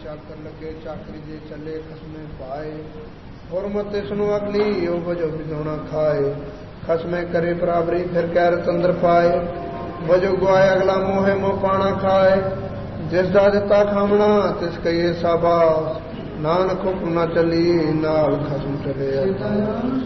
चाकर लगे चाकरी जे चले खसमे पाए और मत सुनो अगली यो बजो बिजोना खाए खसमे करे बराबरी फिर कैर चंद्र पाए बजो गुआए अगला मोहे मोह पाना खाए जिस दा दिता खावना तिस कहिए शाबाश नानक हुक्म न चली नाल खसम चले